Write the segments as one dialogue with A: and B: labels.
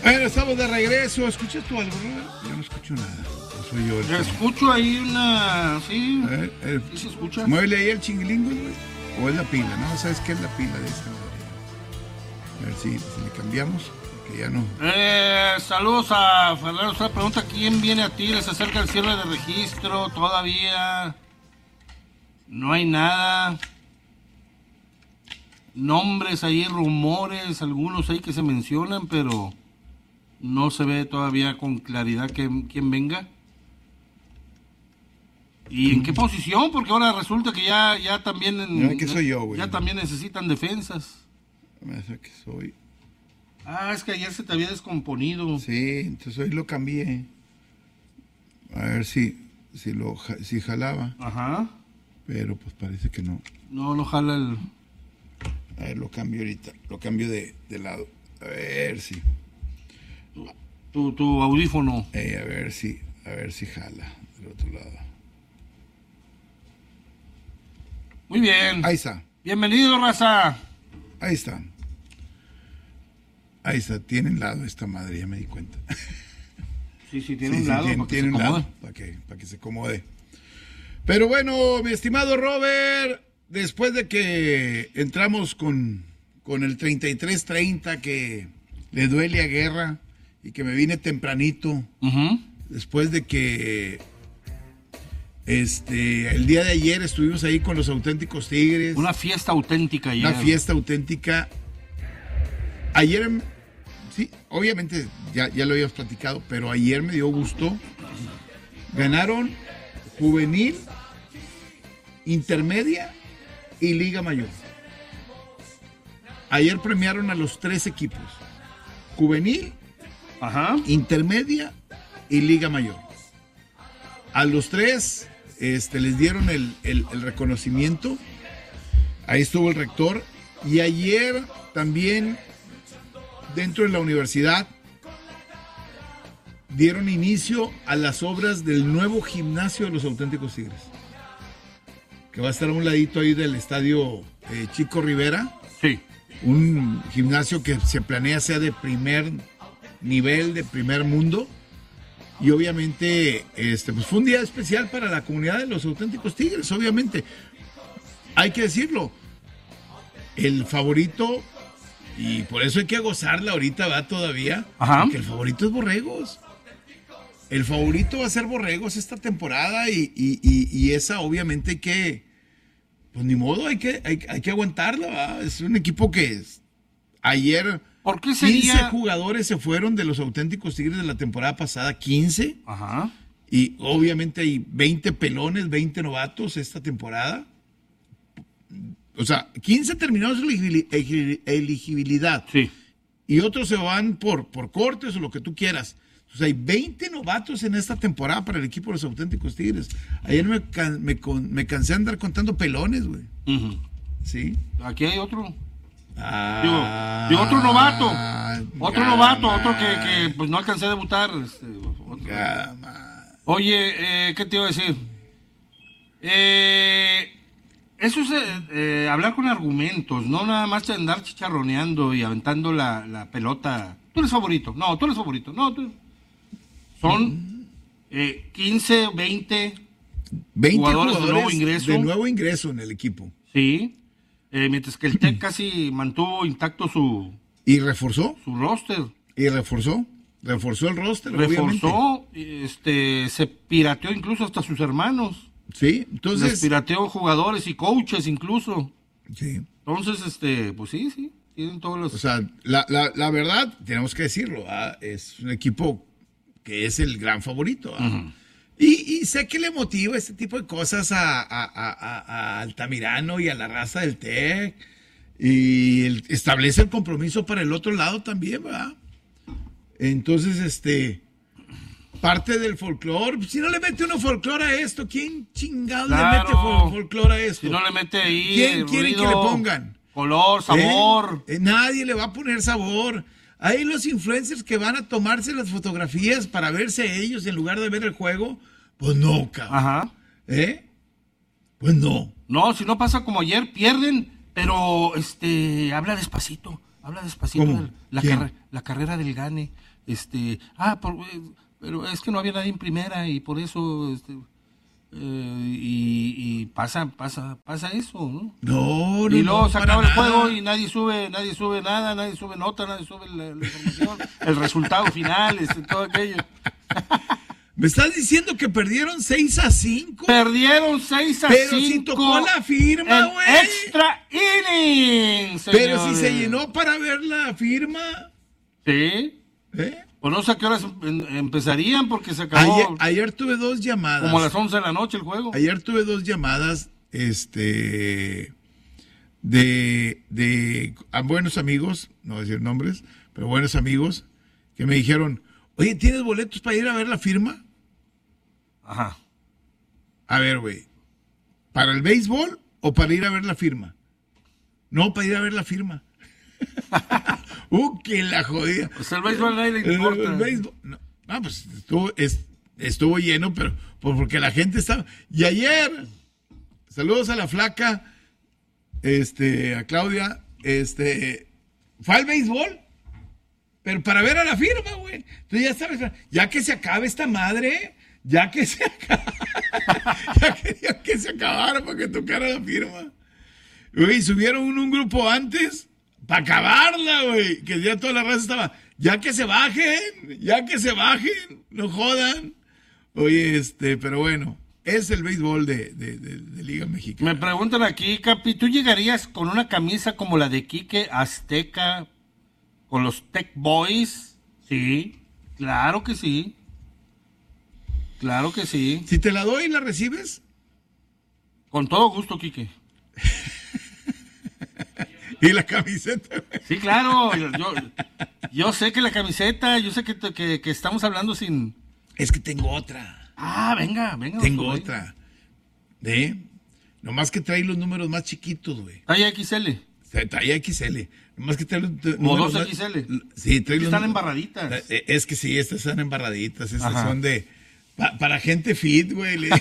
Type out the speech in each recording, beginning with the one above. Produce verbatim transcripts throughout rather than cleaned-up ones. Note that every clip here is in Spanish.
A: Bueno, estamos de regreso. ¿Escuchas tú algo, Robert? Yo no escucho nada. No soy yo.
B: Yo escucho ahí una... Sí,
A: a ver, a ver,
B: sí se escucha.
A: Muévele ahí el chinguilingo, güey. O es la pila, ¿no? ¿Sabes qué es la pila de esta madre? A ver si, si le cambiamos, porque ya no.
B: Eh, saludos a Fernando. Usted pregunta quién viene a ti. Les acerca el cierre de registro. Todavía no hay nada. Nombres ahí, rumores, algunos ahí que se mencionan, pero no se ve todavía con claridad que, quién venga. ¿Y en qué posición? Porque ahora resulta que ya, ya también en,
A: no, que soy yo, güey.
B: Ya también necesitan defensas.
A: Me hace que soy.
B: Ah, es que ayer se te había descomponido.
A: Sí, entonces hoy lo cambié. A ver si, si lo si jalaba.
B: Ajá.
A: Pero pues parece que no.
B: No, no jala el...
A: A ver, lo cambio ahorita. Lo cambio de, de lado. A ver si.
B: Tu, tu audífono.
A: Eh, a ver si, a ver si jala del otro lado.
B: Muy bien.
A: Ahí está.
B: Bienvenido, raza.
A: Ahí está. Ahí está. Tiene un lado esta madre, ya me di cuenta.
B: Sí, sí, tiene
A: sí,
B: un
A: sí,
B: lado.
A: Tiene,
B: para
A: tiene
B: que
A: un
B: se
A: lado para que, para que se acomode. Pero bueno, mi estimado Robert, después de que entramos con, con el treinta y tres treinta que le duele a Guerra y que me vine tempranito,
B: uh-huh.
A: después de que este el día de ayer estuvimos ahí con los auténticos Tigres.
B: Una fiesta auténtica ayer.
A: Una fiesta auténtica. Ayer, sí, obviamente ya, ya lo habíamos platicado, pero ayer me dio gusto. Ganaron juvenil, intermedia y Liga Mayor. Ayer premiaron a los tres equipos: juvenil,
B: ajá,
A: intermedia y Liga Mayor. A los tres este, les dieron el, el, el reconocimiento. Ahí estuvo el rector. Y ayer también, dentro de la universidad, dieron inicio a las obras del nuevo gimnasio de los auténticos Tigres, que va a estar a un ladito ahí del estadio eh, Chico Rivera.
B: Sí.
A: Un gimnasio que se planea sea de primer nivel, de primer mundo. Y obviamente este, pues fue un día especial para la comunidad de los auténticos Tigres. Obviamente, hay que decirlo, el favorito, y por eso hay que gozarla ahorita, va todavía,
B: ajá,
A: porque el favorito es Borregos. El favorito va a ser Borregos esta temporada y, y, y, y esa obviamente hay que, pues ni modo, hay que, hay, hay que aguantarla, ¿va? Es un equipo que es, ayer
B: ¿por qué sería?
A: quince jugadores se fueron de los auténticos Tigres de la temporada pasada, quince,
B: ajá,
A: y obviamente hay veinte pelones, veinte novatos esta temporada. O sea, quince terminaron su elegibilidad.
B: Sí.
A: Y otros se van por, por cortes o lo que tú quieras. O sea, hay veinte novatos en esta temporada para el equipo de los auténticos Tigres. Ayer me, can, me, con, me cansé de andar contando pelones, güey.
B: Uh-huh.
A: Sí.
B: Aquí hay otro.
A: Ah,
B: digo, digo, otro novato. Otro
A: gama.
B: novato, otro que, que pues no alcancé a debutar. Este, Oye, eh, ¿qué te iba a decir? Eh... Eso es eh, eh, hablar con argumentos, no nada más andar chicharroneando y aventando la, la pelota. Tú eres favorito, no, tú eres favorito, no, tú... Son eh, quince, veinte,
A: veinte
B: jugadores,
A: jugadores
B: de nuevo ingreso.
A: De nuevo ingreso en el equipo.
B: Sí, eh, mientras que el T E C casi mantuvo intacto su...
A: ¿Y reforzó?
B: Su roster.
A: ¿Y reforzó? Reforzó el roster,
B: Reforzó,
A: obviamente.
B: este, se pirateó incluso hasta sus hermanos.
A: Sí, entonces...
B: Les pirateó jugadores y coaches incluso.
A: Sí.
B: Entonces, este, pues sí, sí, tienen todos los...
A: O sea, la, la, la verdad, tenemos que decirlo, ¿ah? Es un equipo que es el gran favorito. ¿ah? Uh-huh. Y, y sé que le motiva este tipo de cosas a, a, a, a Altamirano y a la raza del T E C. Y el, establece el compromiso para el otro lado también, ¿verdad? Entonces, este... parte del folclore. Si no le mete uno folclore a esto, ¿quién chingado
B: claro,
A: le mete fol- folclore a esto?
B: Si no le mete ahí
A: ¿Quién quiere
B: ruido,
A: que le pongan?
B: Color, sabor.
A: ¿Eh? Eh, nadie le va a poner sabor. Hay los influencers que van a tomarse las fotografías para verse ellos en lugar de ver el juego. Pues no, cabrón.
B: Ajá.
A: ¿Eh? Pues no.
B: No, si no pasa como ayer, pierden, pero este habla despacito. Habla despacito.
A: ¿Cómo?
B: De la,
A: ¿Quién?
B: carre- la carrera del Gane. este, ah, por, pero es que no había nadie en primera y por eso, este, eh, y, y pasa, pasa, pasa eso, ¿no?
A: No, no,
B: Y luego
A: no,
B: se
A: para
B: acaba el
A: nada.
B: juego y nadie sube, nadie sube nada, nadie sube nota, nadie sube la, la información, el resultado final, este, todo aquello.
A: ¿Me estás diciendo que perdieron seis a cinco?
B: Perdieron seis a cinco.
A: Pero si tocó la firma,
B: en
A: güey.
B: extra inning,
A: Pero si
B: señores.
A: se llenó para ver la firma.
B: Sí.
A: ¿Eh?
B: Pues no sé a qué horas em- empezarían porque se acabó
A: Ayer, ayer tuve dos llamadas.
B: como a las once de la noche el juego.
A: Ayer tuve dos llamadas, este, de, de a buenos amigos, no voy a decir nombres, pero buenos amigos, que me dijeron, oye, ¿tienes boletos para ir a ver la firma?
B: Ajá.
A: A ver, güey, ¿para el béisbol o para ir a ver la firma? No, para ir a ver la firma. uh, que la jodida.
B: Pues el béisbol a nadie le
A: El-
B: importa.
A: el béisbol- no, no, pues estuvo, es- estuvo lleno, pero pues, porque la gente estaba. Y ayer, saludos a la flaca, este, a Claudia, este, fue al béisbol, pero para ver a la firma, güey. Entonces ya sabes, ya que se acabe esta madre, ya que se acabe, ya quería que se acabara para que tocara la firma. Güey, subieron un, un grupo antes para acabarla, güey. Que ya toda la raza estaba. Ya que se bajen, ya que se bajen, no jodan. Oye, este, pero bueno, es el béisbol de, de, de, de Liga Mexicana.
B: Me preguntan aquí, Capi, ¿tú llegarías con una camisa como la de Quique Azteca con los Tech Boys? Sí, claro que sí. Claro que sí.
A: Si te la doy, ¿la recibes?
B: Con todo gusto, Quique.
A: Y la camiseta, güey.
B: Sí, claro. Yo, yo sé que la camiseta, yo sé que, te- que, que estamos hablando sin...
A: Es que tengo otra.
B: Ah, venga, venga.
A: Tengo
B: güey.
A: otra. ¿Eh? Nomás que trae los números más chiquitos, güey.
B: Talla X L.
A: Talla X L. Nomás que trae los
B: O
A: números
B: dos
A: más-
B: X L.
A: Sí, trae los
B: Están
A: nu-
B: embarraditas.
A: Eh, Es que sí, estas están embarraditas. Estas
B: Ajá.
A: son de. pa- para gente fit, güey. le-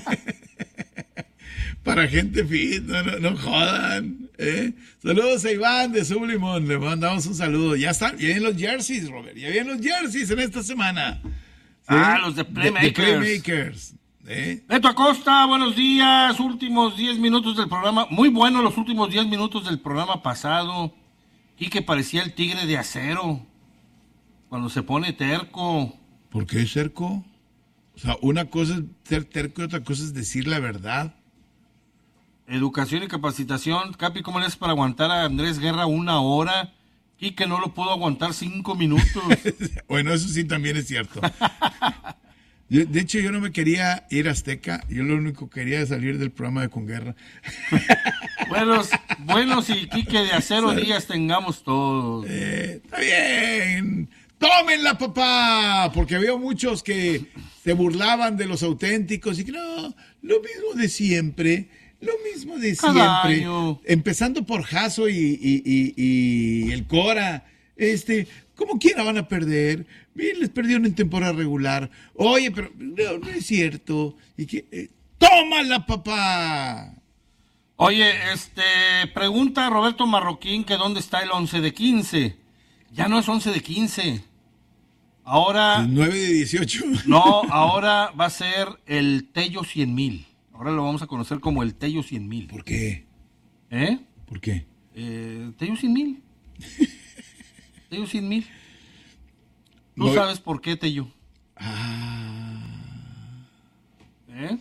A: para gente fit, no, no, no jodan. ¿eh? Saludos a Iván de Sublimón. Le mandamos un saludo. Ya están, ya vienen los jerseys, Robert. Ya vienen los jerseys en esta semana. ¿sí?
B: Ah, los de
A: De-
B: Playmakers.
A: de Playmakers. ¿eh?
B: Beto Acosta, buenos días. Últimos diez minutos del programa. Muy bueno los últimos diez minutos del programa pasado. Quique parecía el tigre de acero. Cuando se pone terco.
A: ¿Por qué cerco? O sea, una cosa es ser terco y otra cosa es decir la verdad.
B: Educación y capacitación. Capi, ¿cómo le haces para aguantar a Andrés Guerra una hora? Quique no lo pudo aguantar cinco minutos.
A: Bueno, eso sí también es cierto. Yo- de hecho, yo no me quería ir a Azteca. Yo lo único que quería es salir del programa de Con Guerra.
B: buenos, buenos y Quique de acero días tengamos todos.
A: Eh, está bien. ¡Tómenla, papá! Porque había muchos que se burlaban de los auténticos y que no, lo mismo de siempre. Lo mismo de
B: Cada
A: siempre.
B: año.
A: Empezando por Jaso y, y- y- y el Cora. Este, como quiera van a perder. Bien, les perdieron en temporada regular. Oye, pero no, no es cierto. Y que, eh, ¡tómala, papá!
B: Oye, este, pregunta Roberto Marroquín que dónde está el once de quince. Ya no es once de quince. Ahora,
A: nueve de dieciocho.
B: no, ahora va a ser el Tello cien mil. Ahora lo vamos a conocer como el Tello cien mil.
A: ¿Por qué?
B: ¿Eh?
A: ¿Por qué?
B: Eh, Tello cien mil. Tello cien mil. Tú
A: No-
B: sabes por qué, Tello.
A: Ah.
B: ¿Eh?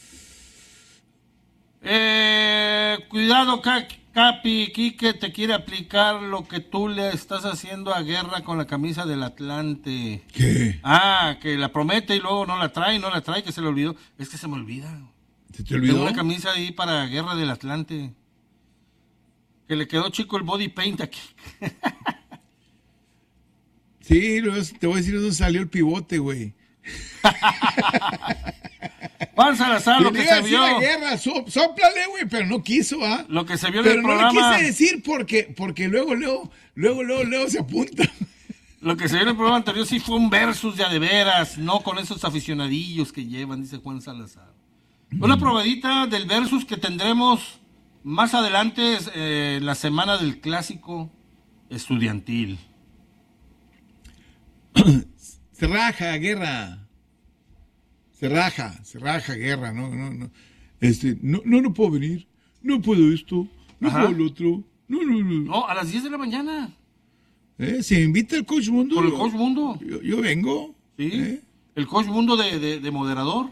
B: Eh, cuidado, Ca- Capi, Quique te quiere aplicar lo que tú le estás haciendo a Guerra con la camisa del Atlante.
A: ¿Qué?
B: Ah, que la promete y luego no la trae, no la trae, que se le olvidó. Es que se me olvida.
A: ¿Se te
B: Tengo
A: olvidó?
B: una camisa ahí para Guerra del Atlante. Que le quedó chico el body paint aquí.
A: Sí, luego te voy a decir dónde salió el pivote, güey.
B: Juan Salazar, lo que
A: Quería
B: se
A: decir
B: vio,
A: la guerra, so- sóplale, güey, pero no quiso, ¿ah?
B: lo que se vio en
A: Pero
B: el
A: no lo
B: programa,
A: quise decir porque, porque luego, luego, luego, luego, luego se apunta.
B: lo que se vio en el programa anterior sí fue un versus de a de veras, no con esos aficionadillos que llevan, dice Juan Salazar. Una probadita del versus que tendremos más adelante, eh, la semana del clásico estudiantil.
A: Se raja, Guerra. Se raja, se raja, Guerra. No, no, no. Este, no, no, no puedo venir. No puedo esto. No
B: Ajá.
A: puedo lo otro. No, no, no.
B: No, a las diez de la mañana.
A: ¿Eh? Si me invita el Coach Mundo.
B: Por el
A: yo-
B: Coach Mundo.
A: Yo, yo vengo.
B: Sí.
A: ¿Eh?
B: El Coach Mundo de, de, de moderador.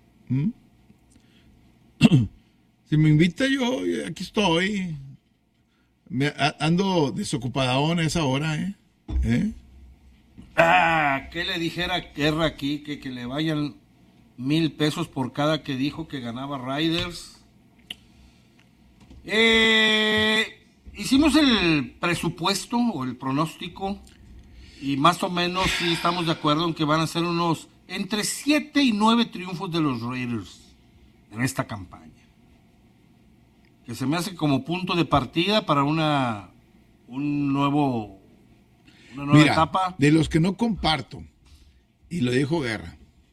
A: Si me invita yo, yo aquí estoy. Me, a- ando desocupadón a esa hora, ¿eh? ¿Eh?
B: Ah, ¿qué le dijera Guerra aquí? Que, que le vayan mil pesos por cada que dijo que ganaba Riders. Eh, hicimos el presupuesto o el pronóstico y más o menos sí estamos de acuerdo en que van a ser unos entre siete y nueve triunfos de los Raiders en esta campaña. Que se me hace como punto de partida para una un nuevo una nueva
A: Mira,
B: etapa.
A: de los que no comparto, y lo dijo Guerra,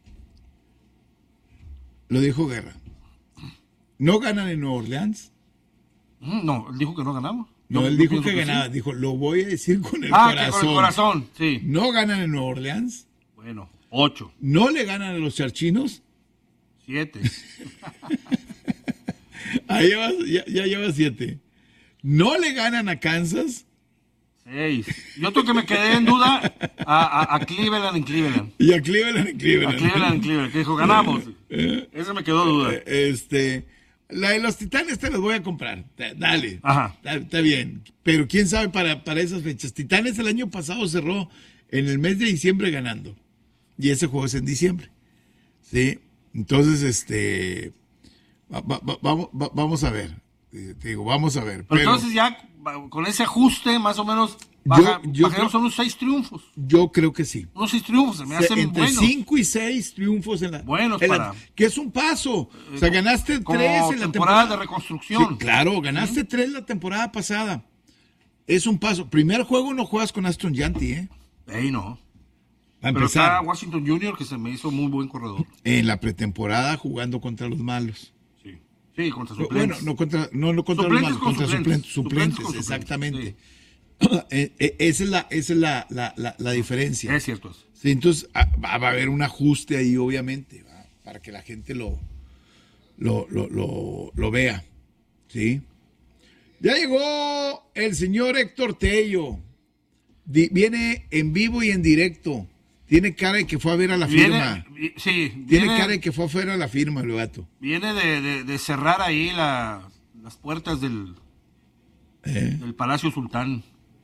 A: lo dijo Guerra, no ganan en Nueva Orleans.
B: Mm, No, él dijo que no ganamos.
A: No,
B: Yo-
A: él
B: yo
A: dijo
B: pienso
A: que
B: sí.
A: ganaba. Dijo, lo voy a decir con el
B: Ah, que
A: corazón.
B: con el corazón, sí.
A: No ganan en Nueva Orleans.
B: Bueno, ocho,
A: No le ganan a los charchinos.
B: siete.
A: Ahí llevas, ya, ya llevas siete. No le ganan a Kansas.
B: Seis. Yo creo que me quedé en duda a, a, a Cleveland en Cleveland.
A: Y a Cleveland en
B: A
A: Cleveland.
B: Cleveland en Cleveland, que dijo, ganamos. Esa me quedó duda.
A: Este, la de los Titanes te los voy a comprar. Da- Dale.
B: Ajá.
A: Está, está bien. Pero quién sabe para, para esas fechas. Titanes el año pasado cerró en el mes de diciembre ganando. Y ese juego es en diciembre. Sí. Entonces, este. va- va- va- vamos, va- vamos a ver. Eh, Te digo, vamos a ver.
B: Pero
A: Pero
B: entonces ya va- con ese ajuste, más o menos, baja,
A: Yo- yo
B: bajaremos
A: creo-
B: a unos seis triunfos.
A: yo creo que sí.
B: Unos seis triunfos, se me
A: O sea,
B: hacen
A: entre
B: buenos.
A: cinco y seis triunfos en la.
B: Buenos
A: en la-
B: para-
A: que es un paso. O sea, ganaste
B: Como
A: tres en la
B: temporada
A: temporada.
B: de reconstrucción.
A: Sí, claro, ganaste tres la temporada pasada. Es un paso. Primer juego no juegas con Aston Yanti, ¿eh?
B: Ey, no.
A: Para
B: Pero está
A: empezar,
B: Washington junior, que se me hizo muy buen corredor.
A: en la pretemporada jugando contra los malos.
B: Sí. Sí, contra
A: Bueno,
B: suplentes.
A: no contra, no, no contra
B: Suplentes
A: los malos,
B: con
A: contra
B: suplentes.
A: suplentes, suplentes,
B: Suplentes con
A: exactamente.
B: suplentes,
A: Eh, eh, esa es la, esa es la, la, la, la diferencia.
B: Es cierto eso.
A: Sí, entonces ah, va, va a haber un ajuste ahí, obviamente, ¿va? Para que la gente lo, lo, lo, lo, lo vea. ¿Sí? Ya llegó el señor Héctor Tello. Di- viene en vivo y en directo. Tiene cara de que fue a ver a la firma.
B: Viene, vi- sí,
A: Tiene
B: viene,
A: cara de que fue a ver a la firma, el gato.
B: viene de, de- de cerrar ahí la- las puertas del,
A: ¿Eh?
B: del Palacio Sultán.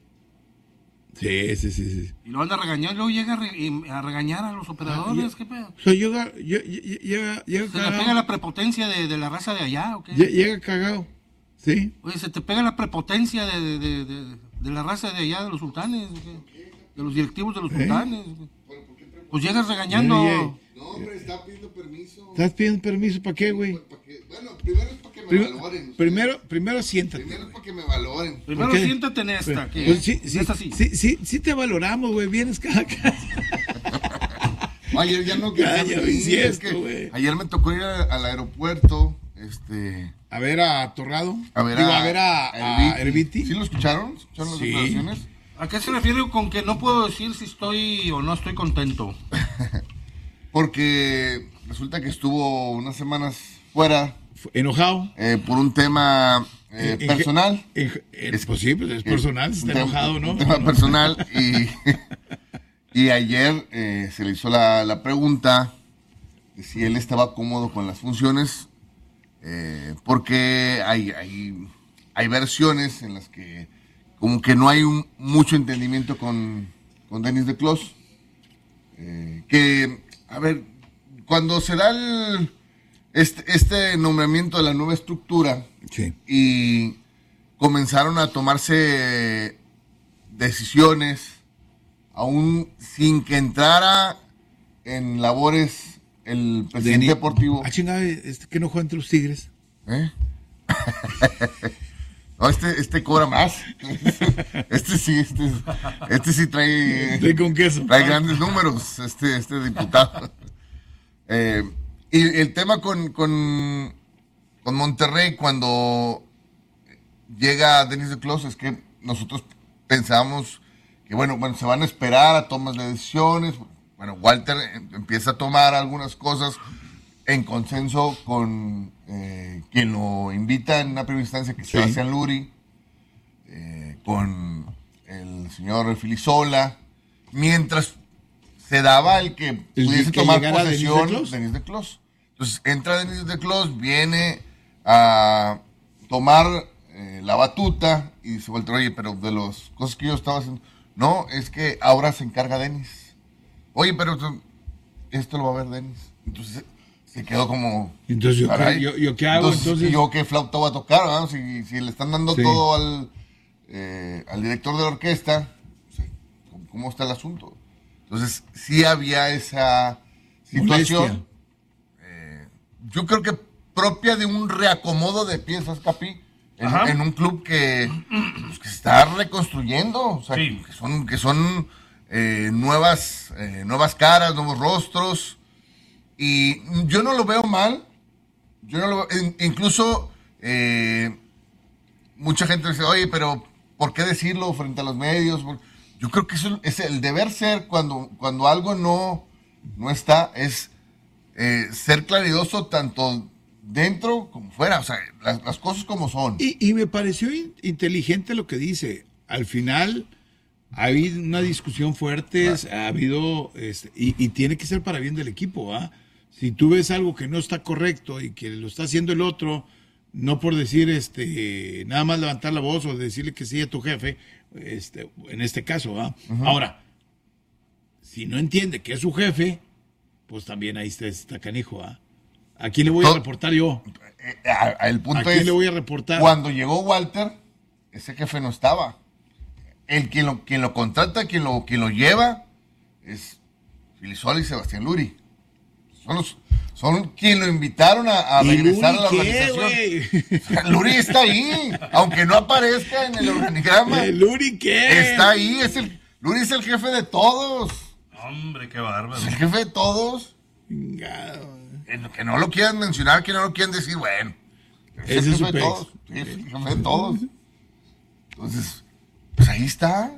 A: Sí, sí, sí, sí.
B: Y lo anda a regañar, luego llega a, re- y- a regañar a los operadores.
A: Ah,
B: ¿Qué pedo?
A: O sea, llega, llega, llega, llega
B: ¿Se le
A: cagado.
B: pega la prepotencia de, de la raza de allá o qué?
A: Lle- Llega cagado. Sí.
B: Oye, ¿se te pega la prepotencia de, de, de- de- de la raza de allá, de los sultanes? o qué? De los directivos de los
A: ¿Eh?
B: sultanes. Pues llegas regañando.
A: Ey, ey.
C: No, hombre, está pidiendo permiso.
A: ¿Estás pidiendo permiso para qué, güey?
C: Pa' que- bueno, primero es para que me
A: Primero,
C: valoren.
A: primero, primero siéntate.
C: Primero es
A: güey.
C: para que me valoren.
B: Primero
A: ¿Por qué?
B: siéntate en esta. que
A: Pues sí, sí,
B: es así.
A: sí, sí, sí te valoramos, güey. Vienes cada casa.
C: Ayer ya no quería
A: Ya, ya
C: venir,
A: vi
C: es
A: esto,
C: que
A: güey.
C: ayer me tocó ir a- al aeropuerto, este,
A: A ver a Torrado.
C: a ver
A: Digo,
C: a,
A: a, ver a, a Herbiti.
C: ¿Sí lo escucharon? ¿Escucharon las
A: Sí.
C: declaraciones?
B: ¿A qué se refiere con que no puedo decir si estoy o no estoy contento?
C: Porque resulta que estuvo unas semanas fuera
A: Fue Enojado.
C: eh, por un tema eh,
A: En- en-
C: personal.
A: en- en-
C: Es-
A: pues sí, pues es personal,
C: Un
A: está
C: tema-
A: enojado, ¿no?
C: Un tema personal y, y ayer eh, se le hizo la, la pregunta de si él estaba cómodo con las funciones, eh, porque hay, hay, hay versiones en las que como que no hay un, mucho entendimiento con, con Dennis de Clos. Eh, que, a ver, cuando se da el, este, este nombramiento de la nueva estructura,
A: Sí.
C: y comenzaron a tomarse decisiones aún sin que entrara en labores el presidente
A: Denis-
C: deportivo.
A: Ah, chingada, este que no juega entre los Tigres.
C: ¿Eh? No, este, este cobra más. Este sí, este, este sí trae,
A: De con queso.
C: trae grandes números, este, este diputado. Eh, y el tema con, con, con Monterrey, cuando llega Denis de Clos, es que nosotros pensábamos que bueno, bueno, se van a esperar a tomas de decisiones. Bueno, Walter empieza a tomar algunas cosas en consenso con eh, quien lo invita en una primera instancia, que es Sebastián sí. Luri, eh, con el señor Filisola, mientras se daba el que el pudiese que tomar posesión Denis de Clos. Entonces entra Denis de Clos, viene a tomar eh, la batuta y dice, Walter, oye, pero de las cosas que yo estaba haciendo, no, es que ahora se encarga Denis. Oye, pero esto lo va a ver Denis. Entonces se quedó como...
A: Entonces, ¿yo, qué, yo, yo qué hago?
C: Entonces, entonces... ¿yo qué flauta voy a tocar? ¿no? Si, si le están dando sí. todo al, eh, al director de la orquesta, ¿cómo está el asunto? Entonces, sí había esa situación. Eh, yo creo que propia de un reacomodo de piezas, Capi, en, en un club que, pues, que se está reconstruyendo. O sea, sí. que son... Que son Eh, nuevas, eh, nuevas caras, nuevos rostros, y yo no lo veo mal. Yo no lo veo, in, incluso eh, mucha gente dice, oye, pero ¿por qué decirlo frente a los medios? Yo creo que eso es el deber ser cuando, cuando algo no, no está, es eh, ser claridoso tanto dentro como fuera, o sea, las, las cosas como son.
A: Y, y me pareció in, inteligente lo que dice. Al final ha habido una discusión fuerte, claro. ha habido, este, y, y tiene que ser para bien del equipo, ¿ah? Si tú ves algo que no está correcto y que lo está haciendo el otro, no por decir, este, nada más levantar la voz o decirle que sí a tu jefe, este, en este caso, ¿ah? Uh-huh. Ahora, si no entiende que es su jefe, pues también ahí está, está canijo, ¿ah? ¿A quién le voy a reportar yo?
C: El punto
A: ¿A quién
C: es,
A: le voy a reportar?
C: Cuando llegó Walter, ese jefe no estaba. El quien lo, quien lo contrata, quien lo, quien lo lleva, es Filisola y Sebastián Luri. Son los, son quien lo invitaron a, a regresar a la organización. Luri está ahí, aunque no aparezca en el organigrama.
A: ¿El Luri qué?
C: Está ahí, es el, Luri es el jefe de todos.
B: Hombre, qué bárbaro.
C: Es el jefe de todos.
A: Chingado.
C: Que no lo quieran mencionar, que no lo quieran decir, bueno. Es el jefe de todos. Sí, es el jefe de todos. Entonces, pues ahí está.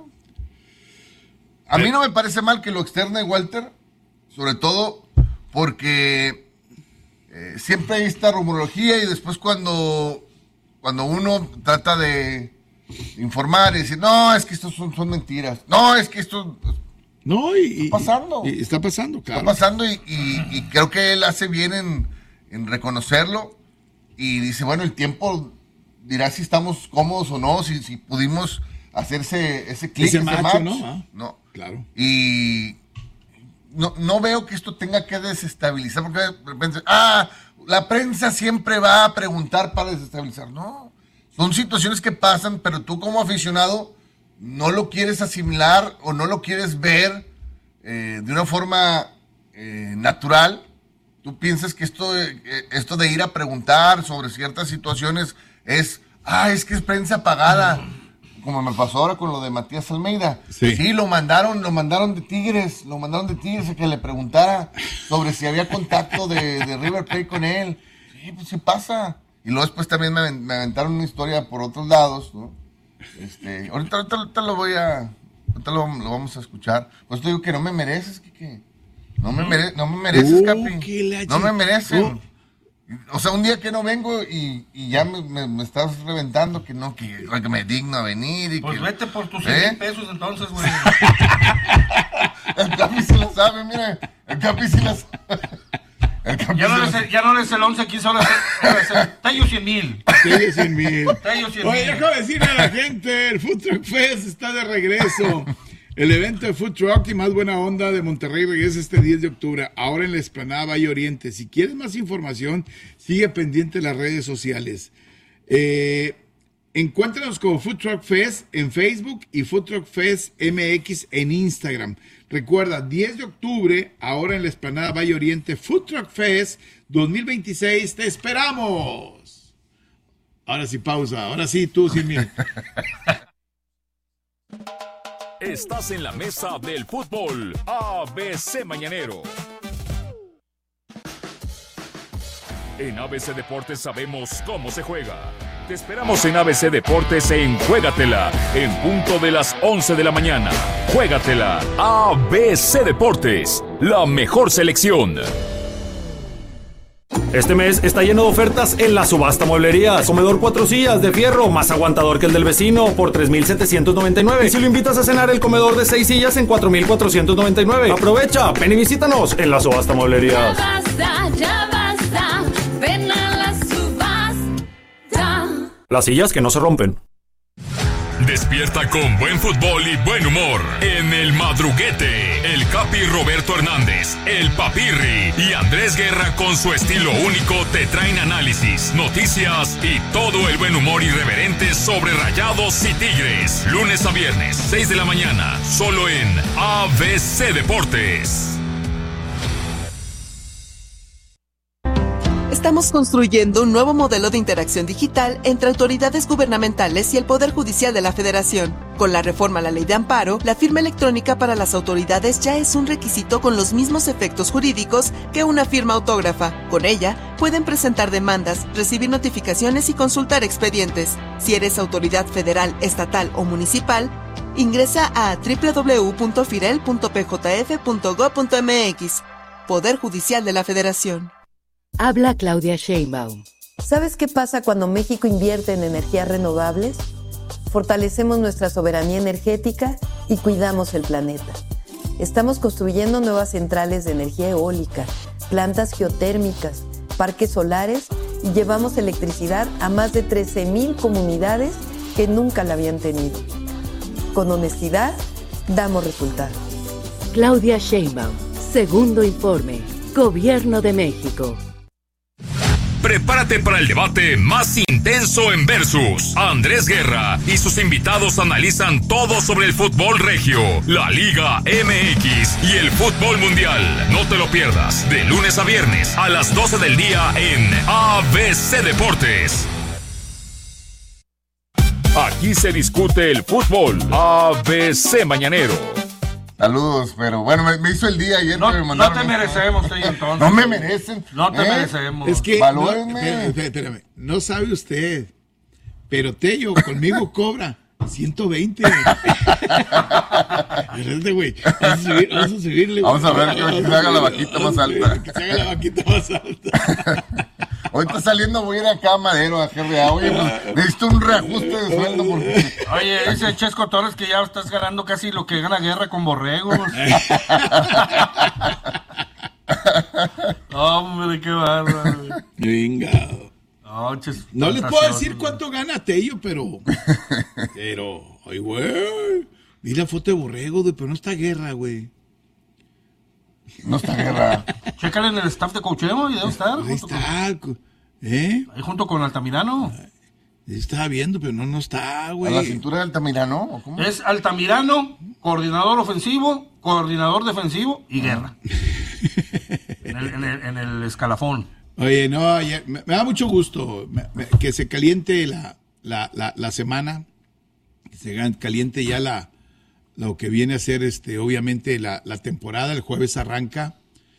C: A mí no me parece mal que lo externe Walter, sobre todo porque eh, siempre hay esta rumorología y después cuando, cuando uno trata de informar y decir, no, es que estos son, son mentiras, no, es que esto...
A: No, y,
C: está pasando.
A: Y, y está pasando, claro.
C: Está pasando y, y, y creo que él hace bien en, en reconocerlo y dice, bueno, el tiempo dirá si estamos cómodos o no, si, si pudimos hacer ese, ese clic,
A: ese,
C: ese
A: macho,
C: match.
A: ¿no? Ah,
C: no.
A: Claro.
C: Y no, no veo que esto tenga que desestabilizar, porque de repente, ah, la prensa siempre va a preguntar para desestabilizar. No, son situaciones que pasan, pero tú como aficionado no lo quieres asimilar o no lo quieres ver eh, de una forma eh, natural. Tú piensas que esto, eh, esto de ir a preguntar sobre ciertas situaciones es, ah, es que es prensa pagada, como me pasó ahora con lo de Matías Almeida.
A: Sí,
C: sí lo mandaron, lo mandaron de Tigres, lo mandaron de Tigres a que le preguntara sobre si había contacto de, de River Plate con él. Sí, pues sí pasa. Y luego después también me, me aventaron una historia por otros lados, ¿no? Este, ahorita, ahorita, ahorita lo voy a, ahorita lo, lo vamos a escuchar. Pues te digo que no me mereces, Kike. No me, mere, no me mereces,
A: uh,
C: Capi. No me merecen. Uh. O sea, un día que no vengo y, y ya me, me, me estás reventando que no, que, que me digno a venir. Y
B: pues
C: que,
B: vete por tus cien
C: ¿eh?
B: mil pesos entonces, güey.
C: El Capi sí lo sabe, mira. El Capi sí lo sabe.
B: Ya no, eres el, ya no eres el once, quince horas. Tallo cien mil.
A: Tallo cien mil.
B: Tallo cien mil.
A: Oye, déjame decirle a la gente, el Food Truck Fest está de regreso. El evento de Food Truck y más buena onda de Monterrey regresa este diez de octubre, ahora en la Explanada Valle Oriente. Si quieres más información, sigue pendiente de las redes sociales. Eh, encuéntranos como Food Truck Fest en Facebook y Food Truck Fest M X en Instagram. Recuerda, diez de octubre, ahora en la Explanada Valle Oriente, Food Truck Fest dos mil veintiséis, ¡te esperamos! Ahora sí, pausa. Ahora sí, tú, cien mil.
D: Estás en la mesa del fútbol A B C Mañanero. En A B C Deportes sabemos cómo se juega. Te esperamos en A B C Deportes en Juégatela, en punto de las once de la mañana. Juégatela, A B C Deportes, la mejor selección.
E: Este mes está lleno de ofertas en la subasta Mueblerías. Comedor cuatro sillas de fierro, más aguantador que el del vecino, por tres mil setecientos noventa y nueve. Y si lo invitas a cenar, el comedor de seis sillas en cuatro mil cuatrocientos noventa y nueve. Aprovecha, ven y visítanos en la subasta Mueblerías.
F: Ya basta, ya basta, ven a la subasta.
E: Las sillas que no se rompen.
D: Despierta con buen fútbol y buen humor en El Madruguete. El Capi Roberto Hernández, el Papirri y Andrés Guerra con su estilo único te traen análisis, noticias y todo el buen humor irreverente sobre Rayados y Tigres. Lunes a viernes, seis de la mañana, solo en A B C Deportes.
G: Estamos construyendo un nuevo modelo de interacción digital entre autoridades gubernamentales y el Poder Judicial de la Federación. Con la reforma a la Ley de Amparo, la firma electrónica para las autoridades ya es un requisito con los mismos efectos jurídicos que una firma autógrafa. Con ella, pueden presentar demandas, recibir notificaciones y consultar expedientes. Si eres autoridad federal, estatal o municipal, ingresa a doble u doble u doble u punto firel punto p j f punto gob punto m x. Poder Judicial de la Federación.
H: Habla Claudia Sheinbaum.
I: ¿Sabes qué pasa cuando México invierte en energías renovables? Fortalecemos nuestra soberanía energética y cuidamos el planeta. Estamos construyendo nuevas centrales de energía eólica, plantas geotérmicas, parques solares y llevamos electricidad a más de trece mil comunidades que nunca la habían tenido. Con honestidad, damos resultados.
H: Claudia Sheinbaum, segundo informe, Gobierno de México.
D: Prepárate para el debate más intenso en Versus. Andrés Guerra y sus invitados analizan todo sobre el fútbol regio, la Liga M X y el fútbol mundial. No te lo pierdas, de lunes a viernes a las doce del día en A B C Deportes. Aquí se discute el fútbol. A B C Mañanero.
C: Saludos, pero bueno, me, me hizo el día ayer.
B: No,
C: que me
B: no
C: mandaron
B: te
C: esto.
B: merecemos, sí, entonces.
C: No me merecen.
B: No te
C: ¿eh?
B: merecemos.
A: Es que,
C: Valórenme.
A: no, espérame, espérame, no sabe usted, pero Tello conmigo cobra ciento veinte. Espérate, güey. Vamos a subir, vamos a subirle.
C: Vamos a ver que se haga la vaquita más alta.
A: Que se haga la vaquita más alta.
C: Ahorita saliendo voy a ir acá a Madero a G R A. Oye, pues necesito un reajuste de sueldo porque...
B: Oye, dice Chesco Torres que ya estás ganando casi lo que gana Guerra con borregos. Hombre, qué bárbaro.
A: Venga.
B: No, ches,
A: No les puedo
B: fantasioso,
A: decir
B: güey.
A: cuánto gana Tello, pero. Pero, ay, güey. Vi la foto de Borrego, güey, pero no está Guerra, güey.
C: No está Guerra.
B: Chécale en el staff de coacheo y debe estar.
A: Ahí
B: Junto con,
A: está, ¿eh?
B: ahí junto con Altamirano.
A: Estaba viendo, pero no, no está,
C: ¿A
A: güey.
C: la cintura de Altamirano? ¿O cómo?
B: Es Altamirano, coordinador ofensivo, coordinador defensivo y Guerra. en, el, en, el, en el escalafón.
A: Oye, no, ya- me, me da mucho gusto me- me- que se caliente la, la, la, la semana, que se gan- caliente ya la lo que viene a ser, este, obviamente, la, la temporada. El jueves arranca.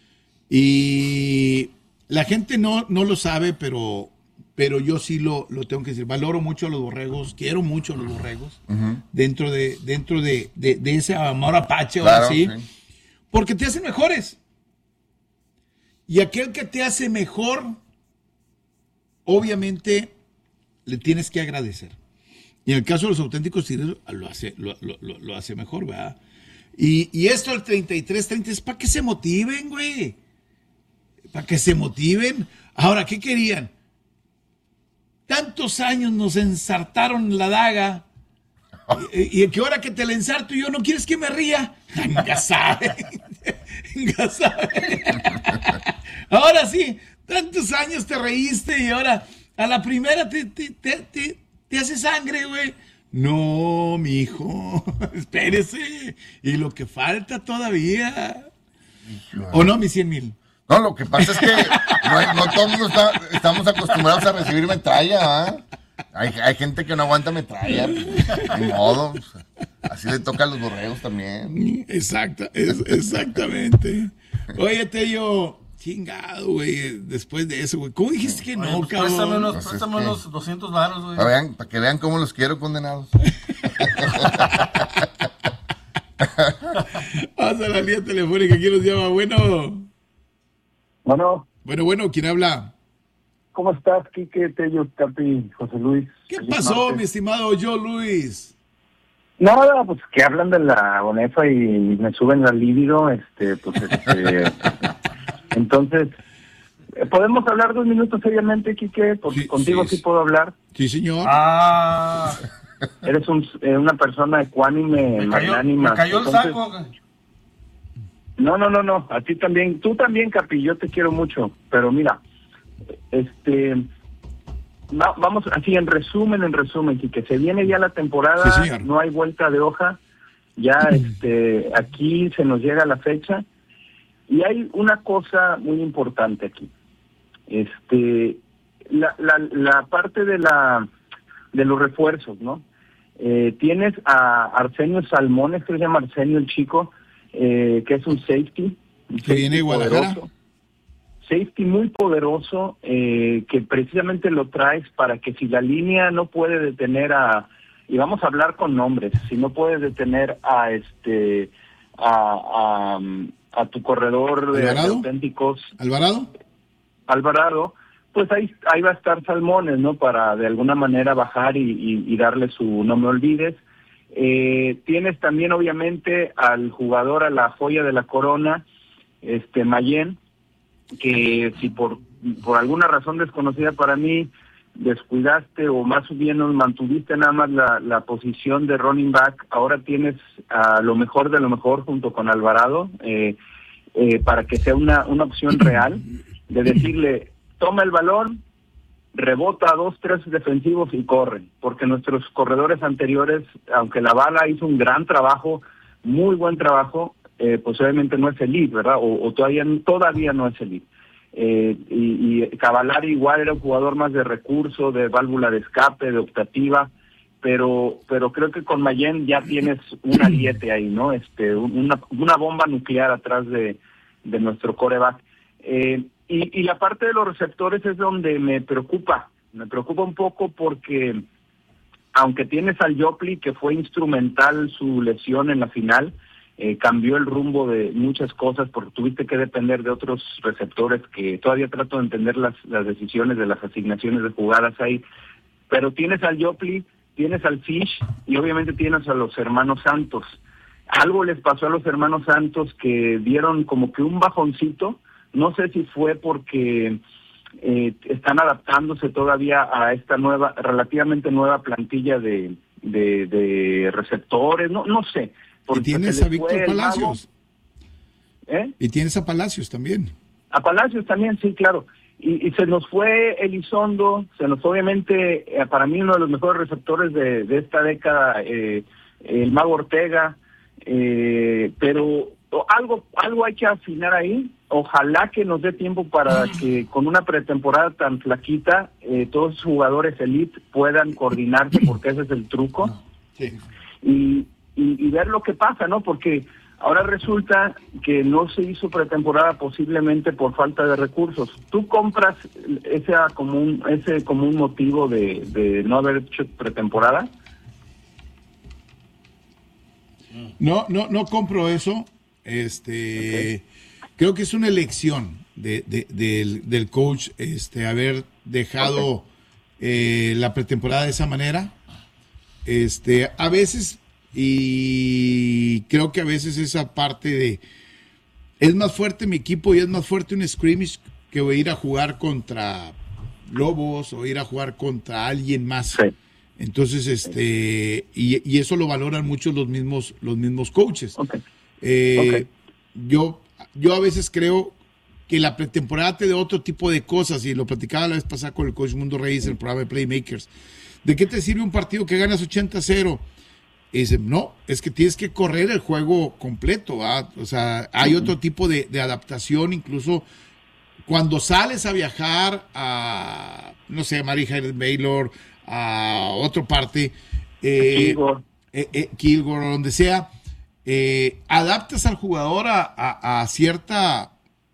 A: Y la gente no, no lo sabe, pero, pero yo sí lo, lo tengo que decir. Valoro mucho a los borregos, quiero mucho a los borregos, dentro de, dentro de, de, de ese amor apache, ahora
C: Claro,
A: sí,
C: sí.
A: porque te hacen mejores. Y aquel que te hace mejor, obviamente, le tienes que agradecer. Y en el caso de los auténticos tigres, lo hace, lo, lo, lo, lo hace mejor, ¿verdad? Y, y esto al treinta y tres treinta es para que se motiven, güey. Para que se motiven. Ahora, ¿qué querían? Tantos años nos ensartaron la daga. Y, y que ahora que te la ensarto yo, ¿no quieres que me ría? Ya sabe. Ya sabe. Ahora sí, tantos años te reíste y ahora a la primera te, te, te, te, te hace sangre, güey. No, mijo, espérese. Y lo que falta todavía. ¿O no, mis cien mil?
C: No, lo que pasa es que no, no todo el mundo está, estamos acostumbrados a recibir metralla, ¿ah? Hay, hay gente que no aguanta metralla, pues, ni modo. Pues, así le toca a los borregos también.
A: Exacta, es, exactamente. Oye, Tello, Chingado, güey, después de eso, güey. ¿Cómo dijiste que no,
B: Pues
A: cabrón?
B: préstame unos,
C: Pues es
B: préstame
C: que-
B: unos doscientos varos, güey.
C: Para, vean, para que vean cómo los quiero condenados.
A: Vamos a la línea telefónica. ¿Quién nos llama? Bueno.
J: Bueno,
A: Bueno, bueno, ¿quién habla?
J: ¿cómo estás, Quique, Tello, Capi, José Luis?
A: ¿Qué
J: Feliz
A: pasó,
J: martes.
A: mi estimado Joe Luis?
J: Nada, pues que hablan de la Bonefa y me suben la libido, este, pues, este... entonces, eh, ¿podemos hablar dos minutos seriamente, Quique? Porque
A: Sí,
J: contigo
A: sí,
J: sí,
A: sí.
J: puedo hablar.
A: Sí, señor.
B: Ah,
J: Eres un, eh, una persona ecuánime,
B: me cayó,
J: magnánima.
B: me cayó el
J: Entonces,
B: saco. güey.
J: No, no, no, no, a ti también, tú también, Capi, yo te quiero mucho, pero mira, este, va- vamos así en resumen, en resumen, que se viene ya la temporada,
A: Sí, señor.
J: no hay vuelta de hoja, ya este, aquí se nos llega la fecha, y hay una cosa muy importante aquí, este, la, la, la parte de la, de los refuerzos, ¿no? Eh, tienes a Arsenio Salmones, que se llama Arsenio el Chico, eh, que es un safety. Un
A: Que viene de
J: safety
A: Guadalajara.
J: poderoso. Safety muy poderoso, eh, que precisamente lo traes para que si la línea no puede detener a, y vamos a hablar con nombres, si no puede detener a este, a, a, a tu corredor de
A: ¿Alvarado?
J: auténticos,
A: ¿Alvarado?
J: Alvarado, pues ahí, ahí va a estar Salmones, ¿no? Para de alguna manera bajar y, y, y darle su no me olvides. Eh, tienes también obviamente al jugador, a la joya de la corona, este Mayen, que si por, por alguna razón desconocida para mí descuidaste o más bien nos mantuviste nada más la, la posición de running back, ahora tienes a lo mejor de lo mejor junto con Alvarado, eh, eh, para que sea una, una opción real de decirle, toma el balón, rebota a dos, tres defensivos y corren, porque nuestros corredores anteriores, aunque la bala hizo un gran trabajo, muy buen trabajo, eh, pues obviamente no es elite, ¿verdad? O, o todavía todavía no es elite. Eh, y, y Cavallari igual era un jugador más de recurso, de válvula de escape, de optativa, pero pero creo que con Mayen ya tienes un ariete ahí, ¿no? Este, una, una bomba nuclear atrás de, de nuestro coreback. Eh, Y, y la parte de los receptores es donde me preocupa, me preocupa un poco porque aunque tienes al Jopli, que fue instrumental su lesión en la final, eh, cambió el rumbo de muchas cosas porque tuviste que depender de otros receptores que todavía trato de entender las, las decisiones de las asignaciones de jugadas ahí, pero tienes al Jopli, tienes al Fish y obviamente tienes a los hermanos Santos. Algo les pasó a los hermanos Santos que dieron como que un bajoncito. No sé si fue porque eh, están adaptándose todavía a esta nueva, relativamente nueva plantilla de, de, de receptores, no no sé.
A: Y
J: porque
A: tienes
J: se
A: a
J: les fue
A: Víctor
J: el
A: Palacios.
J: mago. ¿Eh?
A: Y tienes a Palacios también.
J: A Palacios también, sí, claro. Y, y se nos fue Elizondo, se nos fue obviamente, eh, para mí uno de los mejores receptores de, de esta década, eh, el Mago Ortega, eh, pero algo algo hay que afinar ahí. Ojalá que nos dé tiempo para que con una pretemporada tan flaquita eh, todos los jugadores elite puedan coordinarse, porque ese es el truco.
A: Sí.
J: Y, y, y ver lo que pasa, ¿no? Porque ahora resulta que no se hizo pretemporada posiblemente por falta de recursos. ¿Tú compras ese como un, ese como un motivo de, de no haber hecho pretemporada?
A: No, no, no compro eso. Este, okay. Creo que es una elección de, de, del, del coach, este, haber dejado okay. eh, la pretemporada de esa manera. Este, a veces, y creo que a veces esa parte de es más fuerte mi equipo y es más fuerte un scrimmage que ir a jugar contra Lobos o ir a jugar contra alguien más. Sí. Entonces, este, y, y eso lo valoran mucho los mismos, los mismos coaches.
J: Okay.
A: Eh,
J: okay.
A: Yo, yo a veces creo que la pretemporada te da otro tipo de cosas, y lo platicaba la vez pasada con el coach Mundo Reyes, el programa de Playmakers. ¿De qué te sirve un partido que ganas ochenta a cero? Y dicen, no, es que tienes que correr el juego completo, ¿verdad? O sea, hay otro tipo de, de adaptación, incluso cuando sales a viajar a, no sé, Mary Hyde Baylor, a otra parte, eh,
J: Kilgore,
A: eh, eh, Kilgore, donde sea, eh, adaptas al jugador a, a, a cierta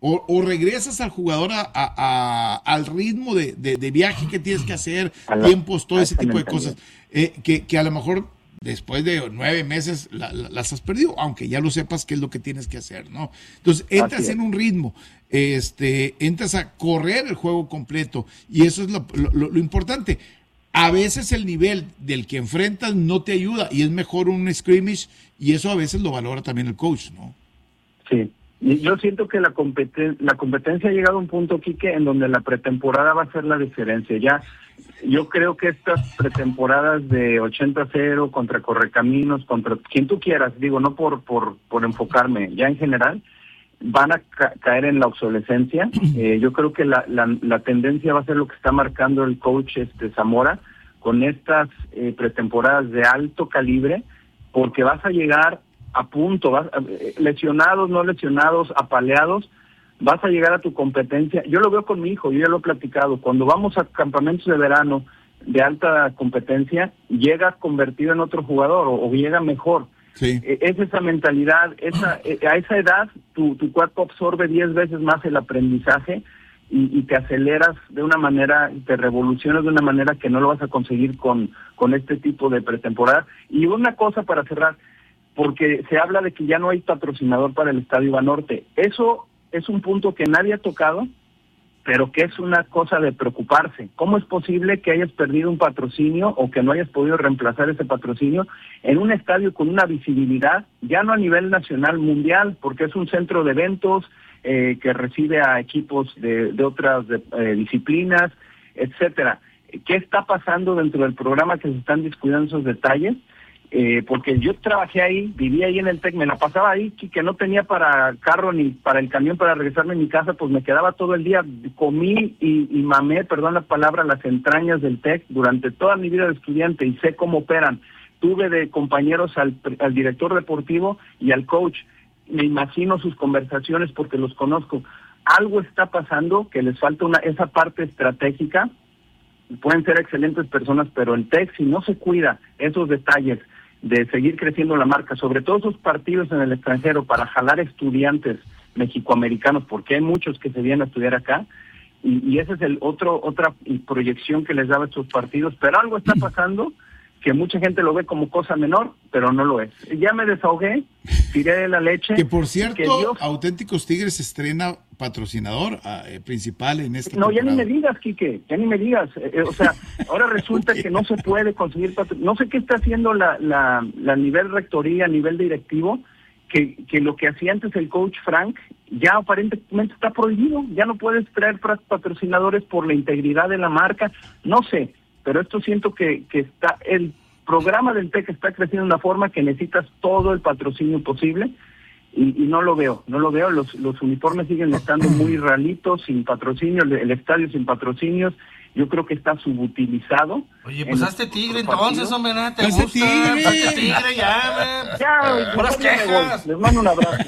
A: O, o regresas al jugador a, a- a- al ritmo de, de- de viaje que tienes que hacer,
J: A la-
A: tiempos, todo
J: a
A: ese
J: esa
A: tipo de
J: mentalidad.
A: cosas, eh, que, que a lo mejor después de nueve meses la- la- las has perdido, aunque ya lo sepas qué es lo que tienes que hacer, ¿no? Entonces entras
J: Así es.
A: en un ritmo, este, entras a correr el juego completo y eso es lo, lo- lo- lo importante. A veces el nivel del que enfrentas no te ayuda y es mejor un scrimmage y eso a veces lo valora también el coach, ¿no?
J: Sí. Y yo siento que la, competen- la competencia ha llegado a un punto, Quique, en donde la pretemporada va a ser la diferencia. Ya, yo creo que estas pretemporadas de ochenta a cero contra Correcaminos, contra quien tú quieras, digo, no por, por, por enfocarme, ya en general, van a ca- caer en la obsolescencia. Eh, yo creo que la, la, la tendencia va a ser lo que está marcando el coach este Zamora con estas eh, pretemporadas de alto calibre, porque vas a llegar a punto, vas, eh, lesionados, no lesionados, apaleados, vas a llegar a tu competencia. Yo lo veo con mi hijo, yo ya lo he platicado, cuando vamos a campamentos de verano de alta competencia, llega convertido en otro jugador o, o llega mejor.
A: Sí.
J: Eh, Es esa mentalidad, esa, eh, a esa edad tu, tu cuerpo absorbe diez veces más el aprendizaje y, y te aceleras de una manera, te revolucionas de una manera que no lo vas a conseguir con, con este tipo de pretemporada. Y una cosa para cerrar, porque se habla de que ya no hay patrocinador para el Estadio Banorte. Eso es un punto que nadie ha tocado, pero que es una cosa de preocuparse. ¿Cómo es posible que hayas perdido un patrocinio o que no hayas podido reemplazar ese patrocinio en un estadio con una visibilidad, ya no a nivel nacional, mundial, porque es un centro de eventos eh, que recibe a equipos de, de otras de, eh, disciplinas, etcétera? ¿Qué está pasando dentro del programa que se están descuidando esos detalles? Eh, porque yo trabajé ahí, vivía ahí en el TEC, me la pasaba ahí, que no tenía para carro ni para el camión para regresarme a mi casa, pues me quedaba todo el día, comí y, y mamé, perdón la palabra, las entrañas del TEC durante toda mi vida de estudiante y sé cómo operan. Tuve de compañeros al, al director deportivo y al coach, me imagino sus conversaciones porque los conozco. Algo está pasando que les falta una esa parte estratégica. Pueden ser excelentes personas, pero el TEC, si no se cuida esos detalles de seguir creciendo la marca, sobre todo esos partidos en el extranjero para jalar estudiantes mexicoamericanos, porque hay muchos que se vienen a estudiar acá, y, y ese es el otro otra proyección que les daba estos partidos, pero algo está pasando que mucha gente lo ve como cosa menor, pero no lo es. Ya me desahogué, tiré de la leche.
A: Que por cierto,
J: que Dios...
A: Auténticos Tigres estrena patrocinador eh, principal en este
J: No, ya ni
A: temporada.
J: me digas, Quique, ya ni me digas. Eh, eh, o sea, ahora resulta que no se puede conseguir patro... No sé qué está haciendo la, la, la nivel rectoría, a nivel directivo, que, que lo que hacía antes el coach Frank, ya aparentemente está prohibido. Ya no puedes traer patrocinadores por la integridad de la marca. No sé, pero esto siento que, que está... El programa del TEC está creciendo de una forma que necesitas todo el patrocinio posible. Y, y no lo veo, no lo veo, los, los uniformes siguen estando muy ralitos, sin patrocinio, el, el estadio sin patrocinios, yo creo que está subutilizado.
B: Oye, pues
J: En
B: hazte
J: los
B: tigre
J: partidos.
B: entonces, hombre, nada, te
A: Hazte
B: gusta,
A: tigre.
B: hazte tigre ya, hombre.
J: Ya,
B: Puras
J: ya me voy.
B: quejas.
J: Les mando un abrazo.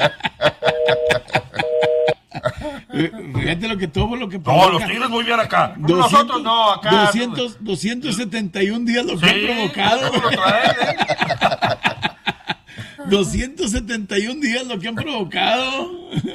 A: Eh, Fíjate lo que todo lo que
B: No,
A: provoca.
B: los tigres muy bien acá.
A: doscientos,
B: Nosotros no, acá.
A: doscientos, doscientos setenta y un días lo que
B: Sí,
A: han provocado.
B: ¿cómo lo traes, eh?
A: doscientos setenta y un días lo que han provocado.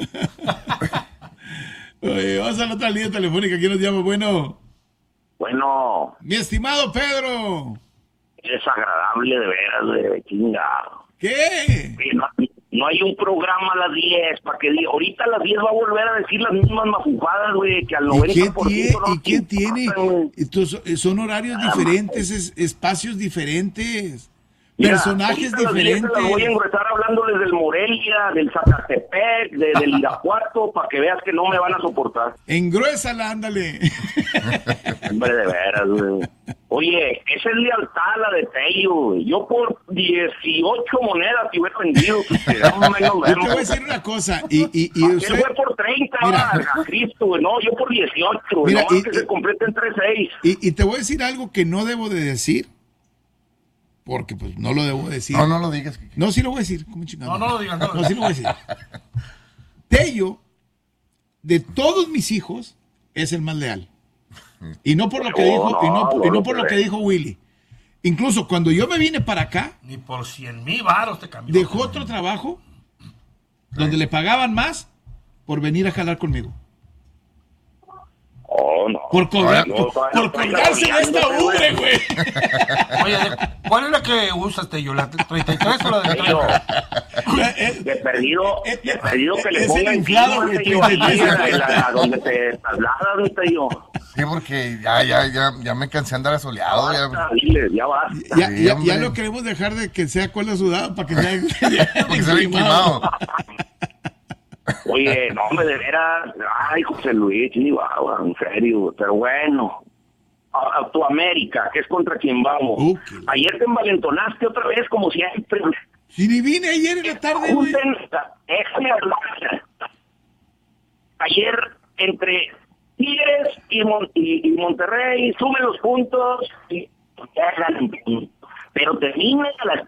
A: Oye, vamos a la otra línea telefónica. ¿Quién nos llama? Bueno,
K: Bueno,
A: mi estimado Pedro.
K: es agradable de veras, de chingado.
A: ¿Qué?
K: No, no hay un programa a las diez para que diga, ahorita a las diez va a volver a decir las mismas mafufadas, güey, que al
A: ¿Y
K: noventa
A: qué
K: por
A: tiene?
K: ciento no
A: ¿Y qué
K: les
A: tiene?
K: importan, güey.
A: Estos son horarios diferentes, es- espacios diferentes,
K: Mira,
A: personajes
K: ahorita a las diez te las voy a
A: diferentes.
K: engresar hablándoles del Morelia, del Zacatepec, de- del Irapuato, para que veas que no me van a soportar.
A: Engruésala, ándale.
K: Hombre, de veras, güey. Oye, esa es lealtad la de Tello, güey. Yo por dieciocho monedas te hubiera vendido. Que ya más o menos
A: Yo te
K: vemos.
A: voy a decir una cosa, y, y, y
K: Aquel
A: usted,
K: fue por treinta,
A: Mira.
K: a Cristo, güey. No, yo por dieciocho, güey.
A: Mira,
K: No,
A: y-
K: que
A: y-
K: se completen tres seis.
A: y, y te voy a decir algo que no debo de decir, porque pues no lo debo decir.
C: No, no lo digas. Kike.
A: No, sí lo voy a decir. ¿Cómo chingado?
B: No, no lo digas, no.
A: No, sí lo voy a decir. Tello, de todos mis hijos, es el más leal. Y no por lo que
K: No,
A: dijo, y no,
K: no,
A: y no
K: no
A: por lo
K: creo.
A: que dijo Willy. Incluso cuando yo me vine para acá,
B: Ni por cien mil varos te cambió.
A: dejó otro trabajo donde le pagaban más por venir a jalar conmigo.
K: Oh, no.
A: Por cobrar,
K: No,
A: por,
K: todavía
A: por
K: no estoy
A: colgarse de esta
K: caminando,
A: ubre, güey.
B: Oye, ¿cuál es la que usas, Tello? ¿La treinta y tres o la de
K: Tello,
B: treinta?
K: de perdido, de perdido que le
A: Es el
K: pongan
A: inflado, güey,
K: Tello,
A: treinta y tres.
K: ahí en la- a donde te trasladas, mi Tello.
C: Sí, porque ya, ya, ya, ya me cansé de andar asoleado. Ya,
K: Basta, dile, ya basta.
A: Ya,
C: Sí,
A: ya,
C: hombre.
A: ya lo queremos dejar de que sea cola sudada para que sea,
C: porque se ve quemado.
K: Oye, no, hombre, de veras, ay, José Luis, Chihuahua, en serio, pero bueno, a, a tu América, que es contra quien vamos.
A: Uh, qué-
K: Ayer te envalentonaste otra vez, como siempre.
A: Si ni vine ayer en la tarde, güey.
K: Junten, déjame hablar. Ayer, entre Tigres y, Mon- y, y Monterrey, sumen los puntos y ganan. Pero termina a las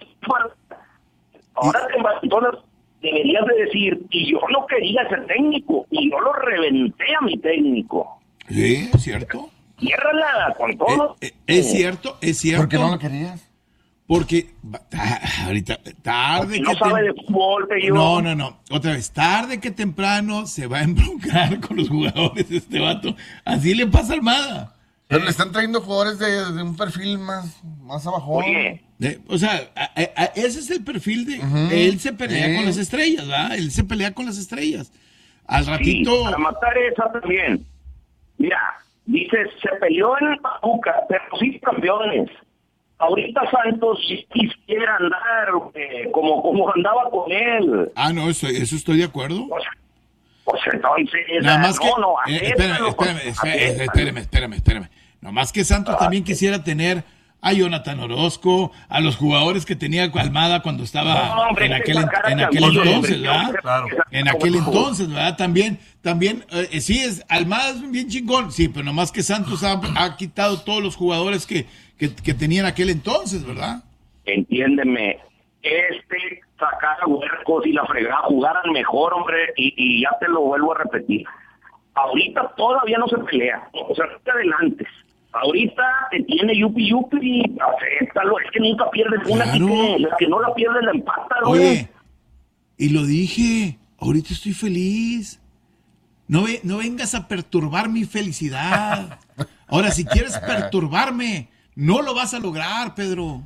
K: ahora te envalentonas. Deberías de decir, y yo no quería ser técnico, y yo lo reventé a mi técnico.
A: Sí, es cierto.
K: Ciérrala con todo.
A: Eh, eh, es cierto, es cierto.
C: ¿Por qué no lo querías?
A: Porque va- ta- ahorita, tarde
K: no
A: que
K: sabe
A: tem-
K: de fútbol, te digo.
A: No, no, no. Otra vez, tarde que temprano se va a embroncar con los jugadores de este vato. Así le pasa a Almada.
C: Pero le están trayendo jugadores de, de un perfil más, más abajo.
K: Oye,
A: De- o sea, a- a- a- ese es el perfil de...
C: Ujú.
A: Él se pelea
C: Sí.
A: con las estrellas, ¿verdad? Él se pelea con las estrellas. Al
K: sí,
A: ratito...
K: para matar esa también. Mira, dices, se peleó en Pachuca, pero sí campeones. Ahorita Santos si quisiera andar eh, como, como andaba con él.
A: Ah, no, eso, eso estoy de acuerdo.
K: Pues, pues entonces,
A: Nada más
K: no,
A: que...
K: no,
A: eh,
K: acéptalo,
A: espérame, espérame, espérame,
K: acéptalo.
A: espérame, espérame, espérame. No más que Santos también quisiera tener a Jonathan Orozco, a los jugadores que tenía Almada cuando estaba
K: No, hombre,
A: en
K: que
A: aquel,
K: esa cara
A: en aquel
K: cambió,
A: entonces,
K: hombre,
A: ¿verdad?
K: yo-
B: Claro.
A: En aquel entonces, ¿verdad? También, también, eh, sí, es Almada es bien chingón, sí, pero nomás que Santos ha, ha quitado todos los jugadores que, que, que tenía en aquel entonces, ¿verdad?
K: Entiéndeme, este sacar a Huercos y la fregada jugaran mejor, hombre, y, y ya te lo vuelvo a repetir. Ahorita todavía no se pelea, o sea, no te adelantes. Ahorita te tiene yupi yupi, acéptalo, es que nunca pierdes una,
A: Claro.
K: que, la que no la pierdes la empata, güey.
A: Oye, y lo dije, ahorita estoy feliz. No, ve, no vengas a perturbar mi felicidad. Ahora, si quieres perturbarme, no lo vas a lograr, Pedro.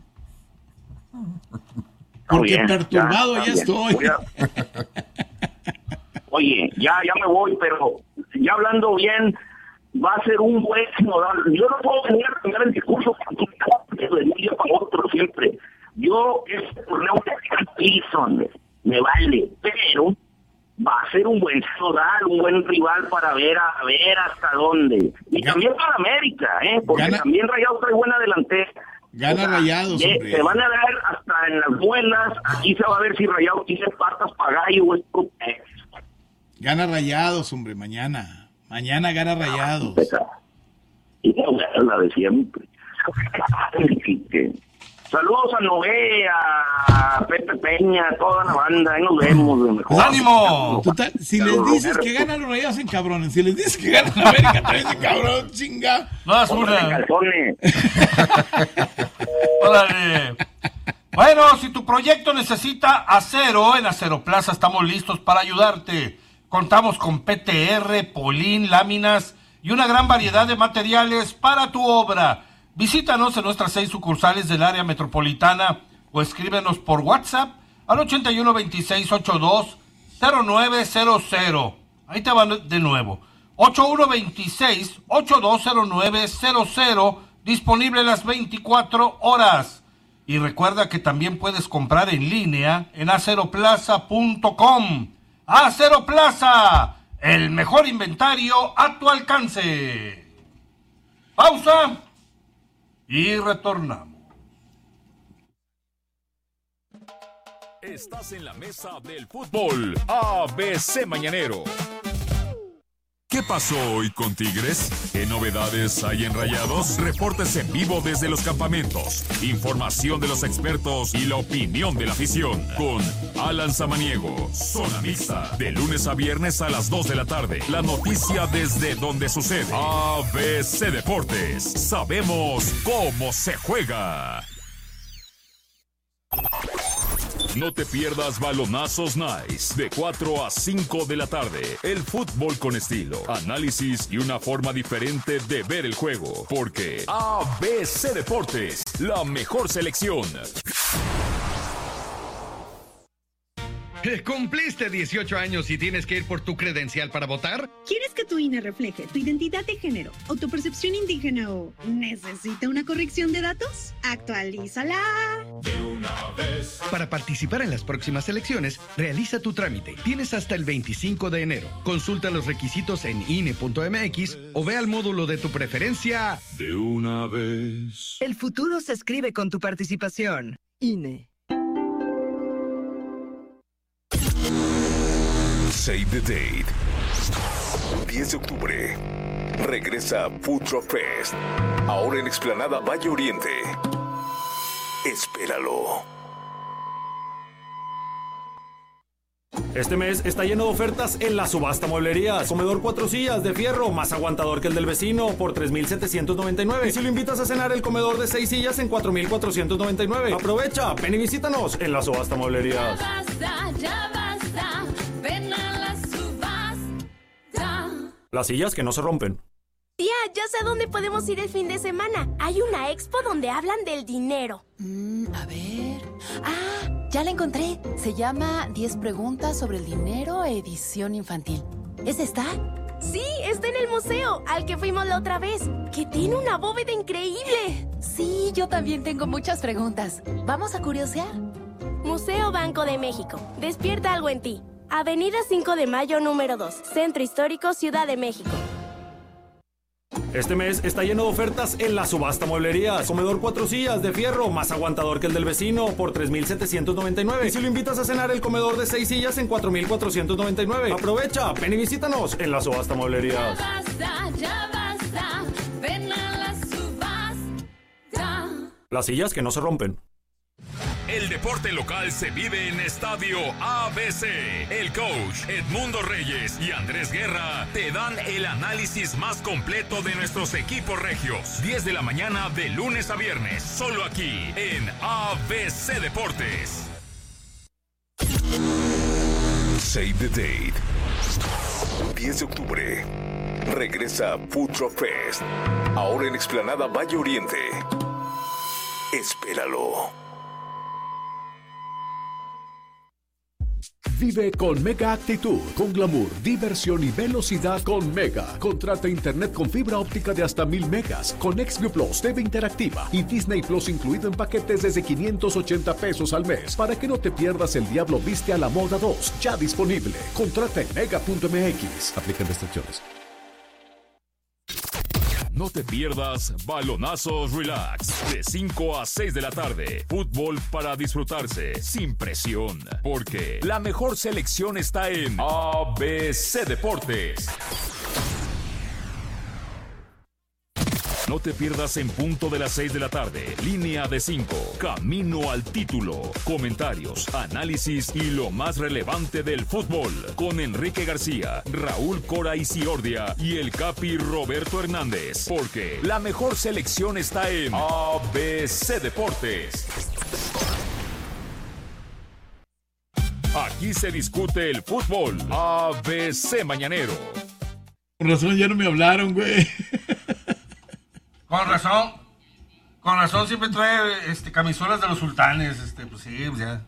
A: Porque
K: bien,
A: perturbado ya,
K: ya, está
A: estoy.
K: bien. Voy a- Oye, ya, ya me voy, pero ya hablando bien, va a ser un buen nodal. Yo no puedo venir a cambiar el discurso de día para otro siempre. Yo, este torneo me, me vale, pero va a ser un buen nodal, un buen rival para ver a, a ver hasta dónde. Y también para América, ¿eh? Porque
A: Gana-
K: también Rayados trae buena delantera.
A: Gana
K: O sea,
A: Rayados,
K: eh,
A: hombre.
K: Se van a ver hasta en las buenas. Aquí se va a ver si Rayados tiene patas para gallo o esto. eh,
A: Gana Rayados, hombre, mañana. Mañana gana Rayados.
K: Y la, la de siempre. Saludos a Noé, a Pepe Peña, a toda la banda. Ahí nos vemos. de mejor.
B: ¡Ánimo!
A: Total, si les dices que ganan los Rayados, se encabronen. Si les dices que ganan América, también se cabrón, chinga.
B: No das
K: Póngase
B: una.
K: calzones.
B: Órale. Bueno, si tu proyecto necesita acero, en Acero Plaza estamos listos para ayudarte. Contamos con P T R, Polín, láminas y una gran variedad de materiales para tu obra. Visítanos en nuestras seis sucursales del área metropolitana o escríbenos por WhatsApp al ochenta y uno veintiséis ochenta y dos cero nueve cero cero. Ahí te van de nuevo. ochenta y uno veintiséis ochenta y dos cero nueve cero cero, disponible las veinticuatro horas. Y recuerda que también puedes comprar en línea en aceroplaza punto com. Acero Plaza, el mejor inventario a tu alcance. Pausa y retornamos.
D: Estás en la mesa del fútbol A B C Mañanero. ¿Qué pasó hoy con Tigres? ¿Qué novedades hay en Rayados? Reportes en vivo desde los campamentos, información de los expertos y la opinión de la afición. Con Alan Samaniego, Zona Mixta, de lunes a viernes a las dos de la tarde. La noticia desde donde sucede. A B C Deportes, sabemos cómo se juega. No te pierdas Balonazos Nice de cuatro a cinco de la tarde. El fútbol con estilo, análisis y una forma diferente de ver el juego. Porque A B C Deportes, la mejor selección.
L: ¿Cumpliste dieciocho años y tienes que ir por tu credencial para votar?
M: ¿Quieres que tu I N E refleje tu identidad de género o tu percepción indígena o necesita una corrección de datos? ¡Actualízala!
L: De una vez. Para participar en las próximas elecciones, realiza tu trámite. Tienes hasta el veinticinco de enero. Consulta los requisitos en I N E punto M X o ve al módulo de tu preferencia.
D: De una vez.
N: El futuro se escribe con tu participación. I N E.
D: Save the date. diez de octubre. Regresa Food Truck Fest. Ahora en Explanada Valle Oriente. Espéralo.
E: Este mes está lleno de ofertas en la subasta mueblerías. Comedor cuatro sillas de fierro, más aguantador que el del vecino, por tres mil setecientos noventa y nueve. Y si lo invitas a cenar, el comedor de seis sillas en cuatro mil cuatrocientos noventa y nueve. Aprovecha, ven y visítanos en la subasta mueblerías.
F: Ya basta, ya basta, ven a la subasta.
E: Las sillas que no se rompen.
O: Tía, ya sé dónde podemos ir el fin de semana. Hay una expo donde hablan del dinero.
P: Mm, a ver... Ah, ya la encontré. Se llama diez preguntas sobre el dinero, edición infantil. ¿Es esta?
O: Sí, está en el museo, al que fuimos la otra vez, que tiene una bóveda increíble.
P: Sí, yo también tengo muchas preguntas. ¿Vamos a curiosear?
O: Museo Banco de México. Despierta algo en ti. Avenida cinco de mayo, número dos. Centro Histórico, Ciudad de México.
E: Este mes está lleno de ofertas en la subasta mueblerías. Comedor cuatro sillas de fierro, más aguantador que el del vecino, por tres mil setecientos noventa y nueve. Y si lo invitas a cenar, el comedor de seis sillas en cuatro mil cuatrocientos noventa y nueve. Aprovecha, ven y visítanos en la subasta mueblerías.
F: Ya basta, ya basta, ven a la subasta.
E: Las sillas que no se rompen.
D: El deporte local se vive en Estadio A B C. El coach Edmundo Reyes y Andrés Guerra te dan el análisis más completo de nuestros equipos regios. diez de la mañana de lunes a viernes, solo aquí en A B C Deportes. Save the date. diez de octubre. Regresa Food Truck Fest. Ahora en Explanada Valle Oriente. Espéralo.
Q: Vive con Mega Actitud, con glamour, diversión y velocidad con Mega. Contrata internet con fibra óptica de hasta mil megas, con XView Plus, T V interactiva y Disney Plus incluido en paquetes desde quinientos ochenta pesos al mes. Para que no te pierdas El Diablo Viste a la Moda dos, ya disponible. Contrata en mega punto m x. Aplican restricciones.
D: No te pierdas Balonazos Relax de cinco a seis de la tarde. Fútbol para disfrutarse sin presión, porque la mejor selección está en A B C Deportes. No te pierdas En Punto de las seis de la tarde. Línea de cinco. Camino al título. Comentarios, análisis y lo más relevante del fútbol. Con Enrique García, Raúl Cora Isiordia y el Capi Roberto Hernández. Porque la mejor selección está en A B C Deportes. Aquí se discute el fútbol. A B C Mañanero.
A: Por razón ya no me hablaron, güey.
B: Con razón, con razón siempre trae este, camisolas de los sultanes, este, pues sí, pues ya.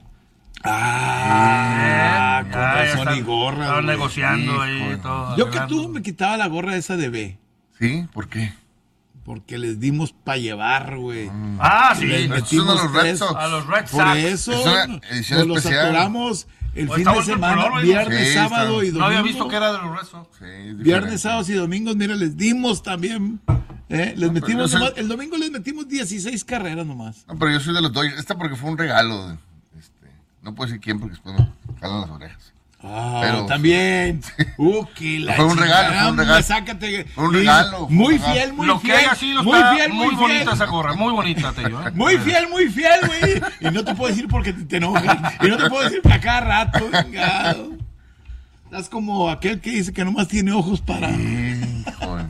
A: Ah,
B: sí,
A: con
B: ya,
A: razón
B: ya están,
A: y gorra.
B: estaban
A: güey.
B: negociando
A: Sí,
B: ahí
A: joder.
B: todo.
A: Yo que
B: arreglando.
A: tú me quitaba la gorra esa de B.
C: ¿Sí? ¿Por qué?
A: Porque les dimos para llevar, güey.
B: Ah, sí.
A: Les
C: Estos
A: metimos
C: son a los Red
A: tres.
C: Sox.
B: A los Red Sox.
A: Por eso
C: Es una edición
A: nos los
C: especial.
A: atoramos el
B: O
A: fin
B: está
A: de
B: bonito el
A: semana,
B: color, güey.
A: viernes,
C: Sí,
A: sábado
C: está-
A: y domingo.
B: No había visto que era de los Red Sox.
C: Sí, es diferente.
A: Viernes, sábados y domingos, mira, les dimos también. ¿eh? Les metimos
C: yo soy-
A: nomás- el domingo les metimos dieciséis carreras nomás.
C: No, pero yo soy de los Dodgers. Esta porque fue un regalo. Este, no puedo decir quién porque después me jalan las orejas.
A: Ah,
C: Pero-
A: también. Uh, que la
C: Fue un regalo,
A: chingada,
C: fue un regalo.
A: Sácate.
C: Fue un regalo, fue un
A: Muy
C: regalo.
A: fiel, muy
B: Lo
A: fiel.
B: que haya sido
A: muy
B: está
A: fiel,
B: muy,
A: muy
B: bonita
A: fiel.
B: esa gorra, muy bonita, te digo, ¿eh?
A: Muy fiel, muy fiel, güey. Y no te puedo decir porque te, te enojas. Y no te puedo decir para cada rato. Chingado. Estás como aquel que dice que nomás tiene ojos para.
C: Sí, joder.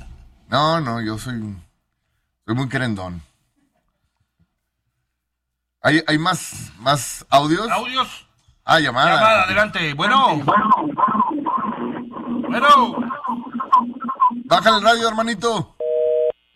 C: No, no, yo soy, soy muy querendón. ¿Hay, hay más, más audios?
B: ¿Audios?
C: Ah, llamada.
B: Llamada, adelante. Bueno. Bueno.
C: Bájale el radio, hermanito.